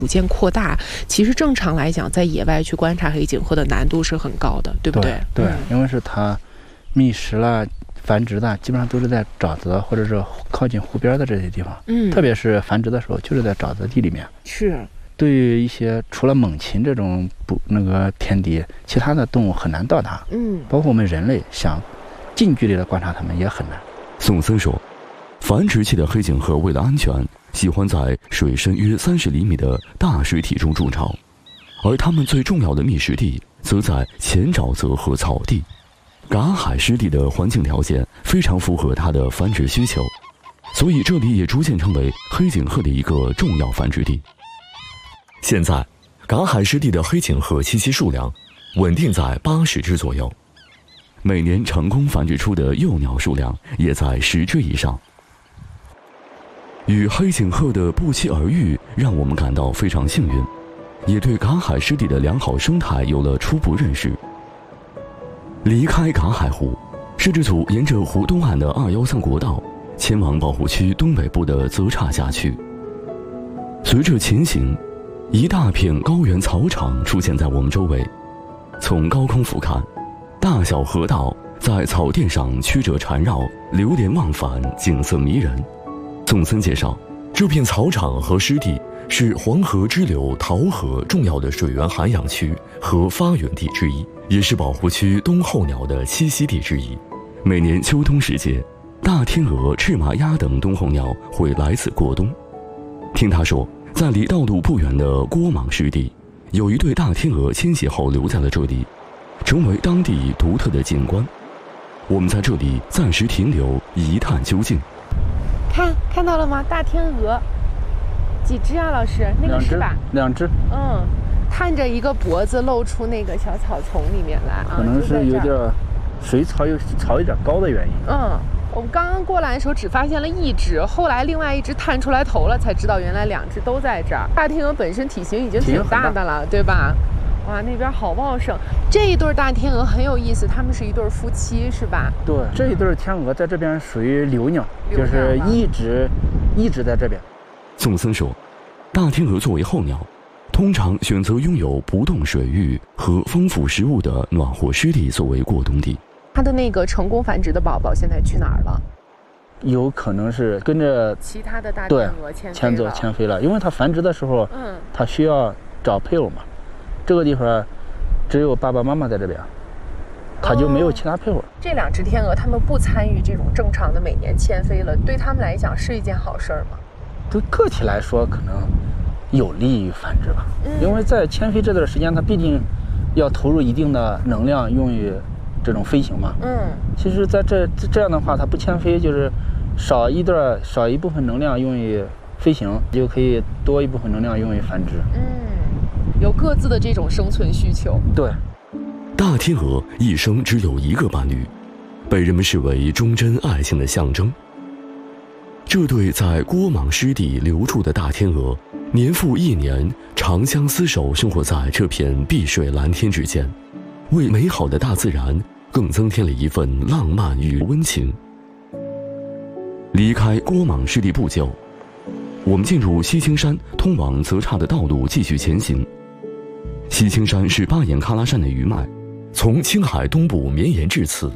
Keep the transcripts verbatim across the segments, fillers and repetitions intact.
逐渐扩大，其实正常来讲，在野外去观察黑颈鹤的难度是很高的，对不对？ 对，对嗯、 因为是它觅食啦、繁殖的，基本上都是在沼泽或者是靠近湖边的这些地方。 嗯， 特别是繁殖的时候，就是在沼泽地里面。 是。 对于一些除了猛禽这种捕那个天敌，其他的动物很难到达。 嗯， 包括我们人类想近距离的观察它们也很难。 宋森说，繁殖期的黑颈鹤为了安全，喜欢在水深约三十厘米的大水体中筑巢，而它们最重要的觅食地则在浅沼泽和草地。嘎海湿地的环境条件非常符合它的繁殖需求，所以这里也逐渐成为黑颈鹤的一个重要繁殖地。现在，嘎海湿地的黑颈鹤栖息数量稳定在八十只左右，每年成功繁殖出的幼鸟数量也在十只以上。与黑颈鹤的不期而遇，让我们感到非常幸运，也对嘎海湿地的良好生态有了初步认识。离开嘎海湖，摄制组沿着湖东岸的二一三国道，前往保护区东北部的泽岔辖区。随着前行，一大片高原草场出现在我们周围，从高空俯瞰，大小河道在草甸上曲折缠绕，流连忘返，景色迷人。宋森介绍，这片草场和湿地是黄河支流桃河重要的水源涵养区和发源地之一，也是保护区冬候鸟的栖息地之一。每年秋冬时节，大天鹅、赤麻鸭等冬候鸟会来此过冬。听他说，在离道路不远的郭莽湿地，有一对大天鹅迁徙后留在了这里，成为当地独特的景观。我们在这里暂时停留，一探究竟。 看看到了吗？大天鹅，几只啊？老师，那个是吧？ 两只。 嗯，探着一个脖子露出那个小草丛里面来啊， 可能是有点水草有草有点高的原因。 嗯。我们刚刚过来的时候只发现了一只，后来另外一只探出来头了，才知道原来两只都在这儿。大天鹅本身体型已经挺大的了，对吧？哇，那边好旺盛。这一对大天鹅很有意思，他们是一对夫妻，是吧？ 对，这一对天鹅在这边属于留鸟，就是一直一直在这边。 宋森说，大天鹅作为候鸟，通常选择拥有不动水域和丰富食物的暖和湿地作为过冬地。 它的那个成功繁殖的宝宝现在去哪儿了？ 有可能是跟着其他的大天鹅迁迁走迁飞了，因为它繁殖的时候，嗯，它需要找配偶嘛。这个地方只有爸爸妈妈在这边，它就没有其他配偶。哦、 这两只天鹅，它们不参与这种正常的每年迁飞了，对他们来讲是一件好事儿吗？ 对个体来说，可能有利于繁殖吧，嗯、因为在迁飞这段时间，它毕竟要投入一定的能量用于这种飞行嘛，嗯，其实在这这样的话，它不迁飞，就是少一段少一部分能量用于飞行，就可以多一部分能量用于繁殖。 嗯，有各自的这种生存需求。 对， 大天鹅一生只有一个伴侣，被人们视为忠贞爱情的象征。这对在郭莽湿地留住的大天鹅，年复一年，长相厮守，生活在这片碧水蓝天之间。为美好的大自然更增添了一份浪漫与温情。离开郭莽湿地不久，我们进入西青山通往泽岔的道路，继续前行。西青山是巴颜喀拉山的余脉，从青海东部绵延至此。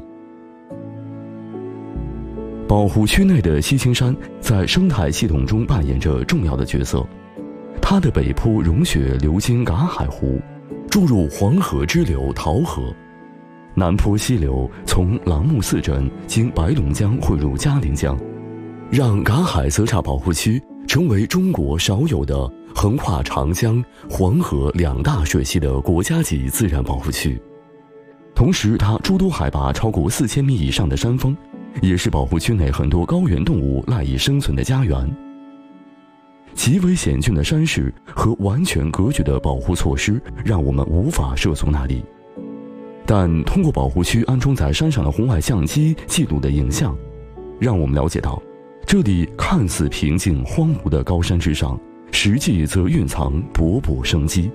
保护区内的西青山在生态系统中扮演着重要的角色，它的北坡融雪流经嘎海湖，注入黄河支流桃河，南坡西流从朗木寺镇经白龙江汇入嘉陵江，让嘎海泽岔保护区成为中国少有的横跨长江、黄河两大水系的国家级自然保护区。同时，它诸多海拔超过四千米以上的山峰，也是保护区内很多高原动物赖以生存的家园。极为险峻的山势和完全隔绝的保护措施，让我们无法涉足那里。但通过保护区安装在山上的红外相机记录的影像，让我们了解到，这里看似平静荒芜的高山之上，实际则蕴藏勃勃生机。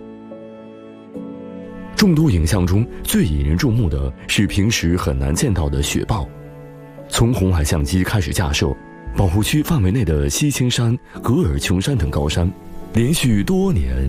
众多影像中最引人注目的是平时很难见到的雪豹。从红外相机开始架设，保护区范围内的西青山、格尔琼山等高山， 连续多年